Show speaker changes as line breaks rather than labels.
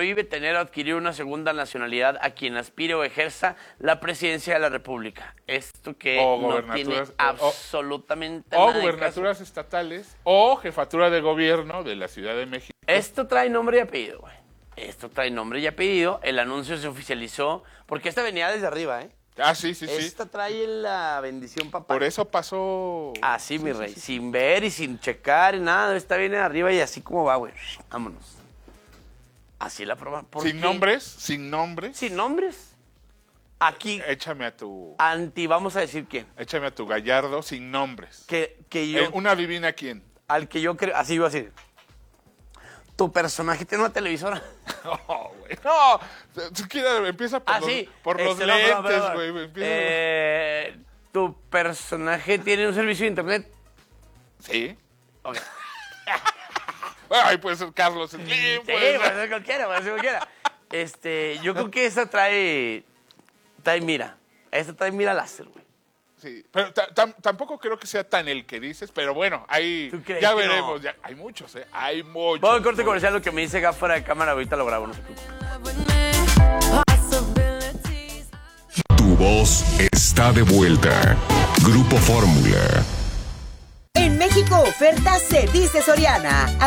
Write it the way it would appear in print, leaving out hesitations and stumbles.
prohíbe tener o adquirir una segunda nacionalidad a quien aspire o ejerza la presidencia de la República. Esto que no tiene absolutamente nada
o gubernaturas estatales o jefatura de gobierno de la Ciudad de México.
Esto trae nombre y apellido, güey. Esto trae nombre y apellido. El anuncio se oficializó porque esta venía desde arriba, ¿eh?
Ah, sí.
Esta trae la bendición, papá.
Por eso pasó...
Así, mi rey. Sin ver y sin checar y nada. Esta viene de arriba y así como va, güey. Vámonos. Así la prueba.
¿Sin nombres? ¿Sin nombres?
Sin nombres. Aquí.
Échame a tu...
Vamos a decir quién.
Échame a tu Gallardo sin nombres.
Que yo...
¿Una adivina quién?
Al que yo creo... Así iba a decir. Tu personaje tiene una televisora.
No, güey. No. Siquiera empieza por los lentes, güey.
Tu personaje tiene un servicio de internet.
Sí.
Ok.
Ay, puede ser Carlos Slim.
Sí, puede ser cualquiera. Yo creo que esa trae mira. Esta trae mira láser, güey.
Sí, pero tampoco creo que sea tan el que dices, pero bueno, ahí
ya
veremos. Ya, hay muchos, ¿eh? Hay muchos.
Voy al corte comercial, lo que me dice Gaf fuera de cámara, ahorita lo grabo, no se preocupe.
Tu voz está de vuelta. Grupo Fórmula.
En México oferta se dice Soriana.